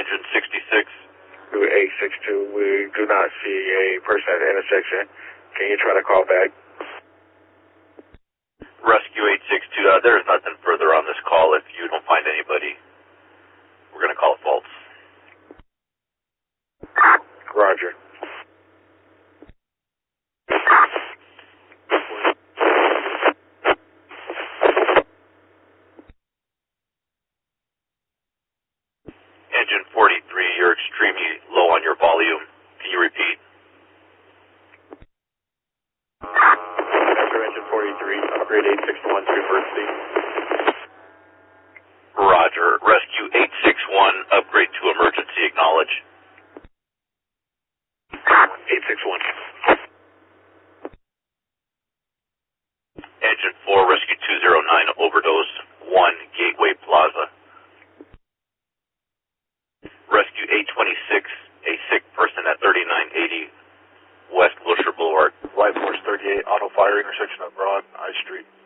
engine 66. 862, we do not see a person at the intersection. Can you try to call back? Rescue 862, there's nothing further on this call. If you don't find anybody, we're going to call it false. Roger. Engine 43, you're extremely low on your volume. Can you repeat? After engine 43, upgrade 861 to emergency. Roger. Rescue 861, upgrade to emergency, acknowledge. 861. Engine 4, Rescue 209, overdose 1, Gateway Plaza. Rescue 826, a sick person at 3980 West Wilshire Boulevard. Light Force 38, auto fire intersection at Broad, I Street.